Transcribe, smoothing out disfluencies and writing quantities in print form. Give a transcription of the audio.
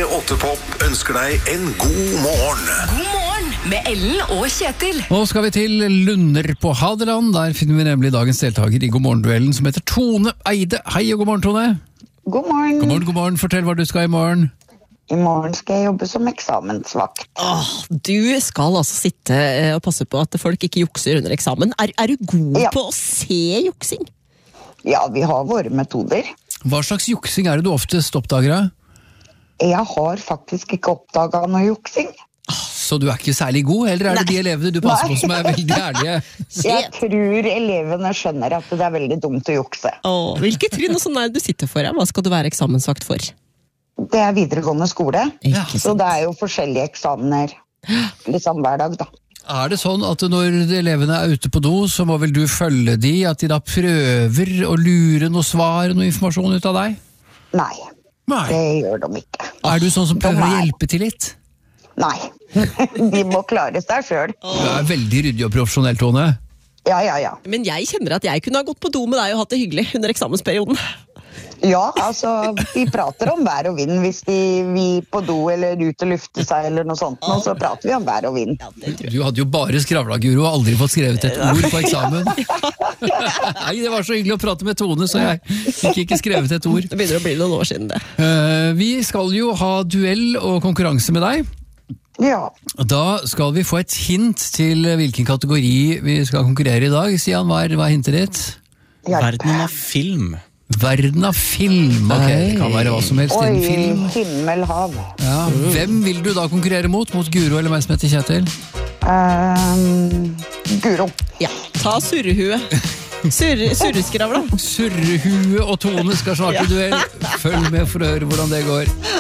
8-pop ønsker deg en god morgen. God morgen med Ellen og Kjetil. Nå skal vi til Lunder på Hadeland. Der finner vi nemlig dagens deltaker i God morgen-duellen, som heter Tone Eide. Hei og god morgen, Tone. God morgen. God morgen, god morgen. Fortell hva du skal i morgen. I morgen skal jeg jobbe som eksamensvakt. Du skal altså sitte og passe på at folk ikke jukser under eksamen. Er du god på å se juksing? Ja, vi har våre metoder. Hva slags juksing er det du oftest oppdager av? Jeg har faktisk ikke oppdaget noe juksing. Så du er ikke særlig god, eller er det de elevene du passer på som er veldig ærlige? Jeg tror elevene skjønner at det er veldig dumt å jukse. Hvilke trinn og sånn er det du sitter for? Hva skal du være eksamensvakt for? Det er videregående skole, Ja. så det er jo forskjellige eksamener liksom hver dag da. Er det sånn at når elevene er ute på do, så må vel du følge de, at de da prøver å lure noe svar, noe informasjon ut av deg? Nei, det gjør de ikke. Er du sånn som prøver å hjelpe til litt? Nei, de må klare seg selv. Du er veldig ryddig og profesjonell, Tone. Ja. Men jeg kjenner at jeg kunne ha gått på do med deg og hatt det hyggelig under eksamensperioden. Ja, altså, vi prater om vær og vind hvis vi på do eller ut og lufte seg eller noe sånt, og så prater vi om vær og vind. Du hadde jo bare skravla-guru og aldri fått skrevet et ord på eksamen. Nei, det var så hyggelig å prate med Tone, så jeg fikk ikke skrevet et ord. Det begynner å bli noen år siden det. Vi skal jo ha duell og konkurranse med deg. Ja. Da skal vi få et hint til hvilken kategori vi skal konkurrere i dag. Stian, hva er hintet ditt? Verden av film. Verden av film, ok, det kan være hva som helst innen film. Himmel, hav. Ja. Hvem vil du da konkurrere mot? Mot Guro eller meg som heter Kjetil? Guro. Ja, ta surrehue. Surreskravla. Surrehue og Tone skal snart i duell. Følg med for å høre hvordan det går.